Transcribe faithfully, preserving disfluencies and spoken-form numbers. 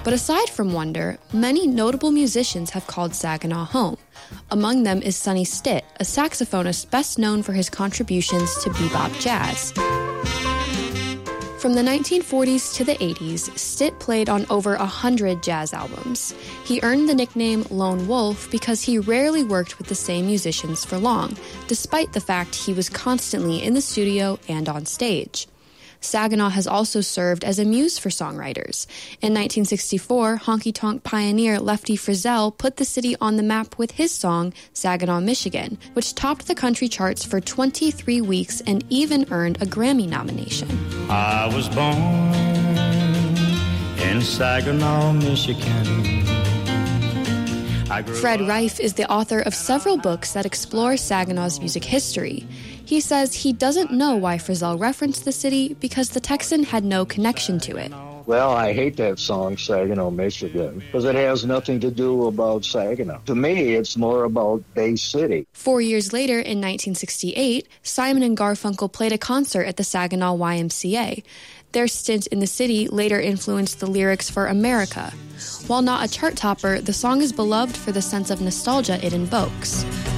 But aside from Wonder, many notable musicians have called Saginaw home. Among them is Sonny Stitt, a saxophonist best known for his contributions to bebop jazz. From the nineteen forties to the eighties, Stitt played on over one hundred jazz albums. He earned the nickname Lone Wolf because he rarely worked with the same musicians for long, despite the fact he was constantly in the studio and on stage. Saginaw has also served as a muse for songwriters. In nineteen sixty-four, honky-tonk pioneer Lefty Frizzell put the city on the map with his song, Saginaw, Michigan, which topped the country charts for twenty-three weeks and even earned a Grammy nomination. I was born in Saginaw, Michigan. Fred Reif is the author of several books that explore Saginaw's music history. He says he doesn't know why Frizzell referenced the city because the Texan had no connection to it. Well, I hate that song, Saginaw, Michigan, because it has nothing to do about Saginaw. To me, it's more about Bay City. Four years later, in nineteen sixty-eight, Simon and Garfunkel played a concert at the Saginaw Y M C A. Their stint in the city later influenced the lyrics for America. While not a chart topper, the song is beloved for the sense of nostalgia it invokes.